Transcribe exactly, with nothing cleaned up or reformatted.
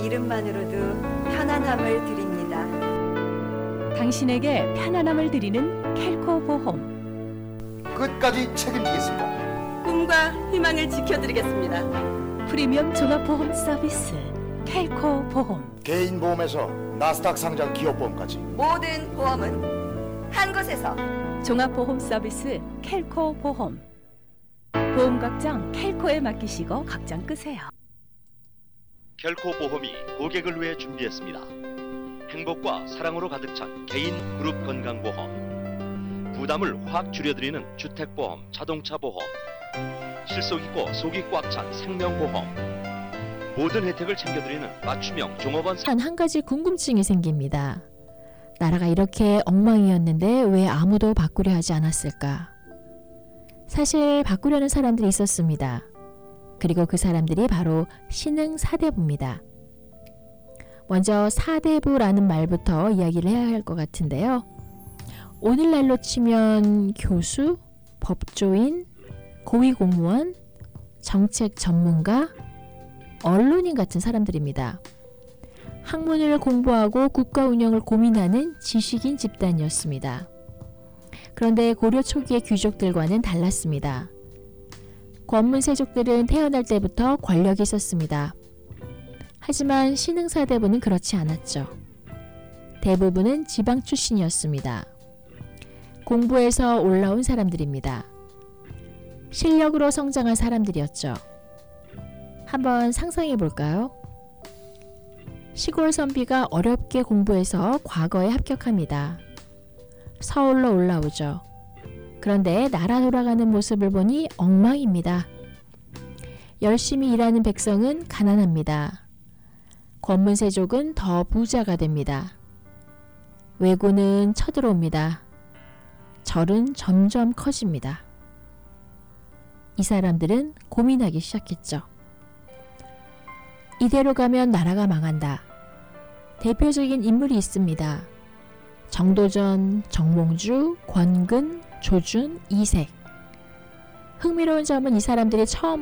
이름만으로도 편안함을 드립니다. 당신에게 편안함을 드리는 켈코 보험. 끝까지 책임지겠습니다. 꿈과 희망을 지켜드리겠습니다. 프리미엄 종합보험 서비스 켈코 보험. 개인 보험에서 나스닥 상장 기업보험까지 모든 보험은 한 곳에서. 종합보험 서비스 켈코 보험. 보험 걱정 켈코에 맡기시고 걱정 끄세요. 켈코 보험이 고객을 위해 준비했습니다. 행복과 사랑으로 가득 찬 개인 그룹 건강보험, 부담을 확 줄여드리는 주택보험, 자동차보험, 실속 있고 속이 꽉 찬 생명보험, 모든 혜택을 챙겨드리는 맞춤형 종업원. 한, 한 가지 궁금증이 생깁니다. 나라가 이렇게 엉망이었는데 왜 아무도 바꾸려 하지 않았을까? 사실 바꾸려는 사람들이 있었습니다. 그리고 그 사람들이 바로 신흥 사대부입니다. 먼저 사대부라는 말부터 이야기를 해야 할 것 같은데요. 오늘날로 치면 교수, 법조인, 고위공무원, 정책 전문가, 언론인 같은 사람들입니다. 학문을 공부하고 국가 운영을 고민하는 지식인 집단이었습니다. 그런데 고려 초기의 귀족들과는 달랐습니다. 권문세족들은 태어날 때부터 권력이 있었습니다. 하지만 신흥사대부는 그렇지 않았죠. 대부분은 지방 출신이었습니다. 공부해서 올라온 사람들입니다. 실력으로 성장한 사람들이었죠. 한번 상상해 볼까요? 시골 선비가 어렵게 공부해서 과거에 합격합니다. 서울로 올라오죠. 그런데 나라 돌아가는 모습을 보니 엉망입니다. 열심히 일하는 백성은 가난합니다. 권문세족은 더 부자가 됩니다. 왜군은 쳐들어옵니다. 절은 점점 커집니다. 이 사람들은 고민하기 시작했죠. 이대로 가면 나라가 망한다. 대표적인 인물이 있습니다. 정도전, 정몽주, 권근, 조준, 이색. 흥미로운 점은 이 사람들이 처음